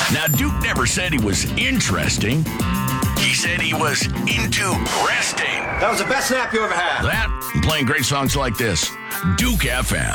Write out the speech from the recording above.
Now, Duke never said he was interesting. He said he was into resting. That was the best nap you ever had. That and playing great songs like this. Duke FM.